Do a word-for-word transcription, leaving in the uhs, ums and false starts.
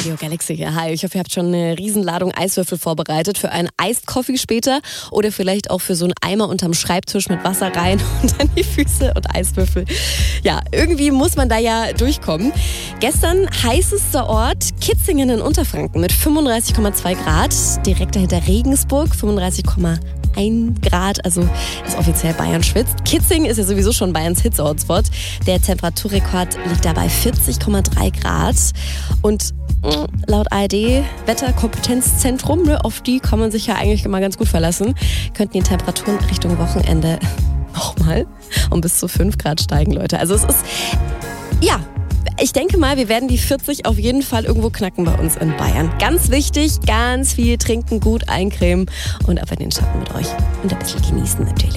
Radio Galaxy hier. Hi, ich hoffe, ihr habt schon eine Riesenladung Eiswürfel vorbereitet für einen Iced Coffee später oder vielleicht auch für so einen Eimer unterm Schreibtisch mit Wasser rein und dann die Füße und Eiswürfel. Ja, irgendwie muss man da ja durchkommen. Gestern heißester Ort Kitzingen in Unterfranken mit fünfunddreißig Komma zwei Grad. Direkt dahinter Regensburg, fünfunddreißig Komma eins Grad, also ist offiziell Bayern schwitzt. Kitzingen ist ja sowieso schon Bayerns Hitze-Hotspot. Der Temperaturrekord liegt dabei vierzig Komma drei Grad. Und mh, laut A R D Wetterkompetenzzentrum, ne, auf die kann man sich ja eigentlich immer ganz gut verlassen, könnten die Temperaturen Richtung Wochenende nochmal um bis zu fünf Grad steigen, Leute. Also es ist, ja, ich denke mal, wir werden die vierzig auf jeden Fall irgendwo knacken bei uns in Bayern. Ganz wichtig, ganz viel trinken, gut eincremen und ab in den Schatten mit euch und ein bisschen genießen natürlich.